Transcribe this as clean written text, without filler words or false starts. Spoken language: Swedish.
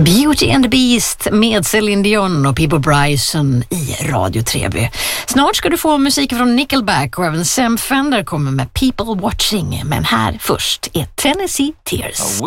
Beauty and the Beast med Celine Dion och Peabo Bryson i Radio Treby. Snart ska du få musik från Nickelback och även Sam Fender kommer med People Watching. Men här först är Tennessee Tears.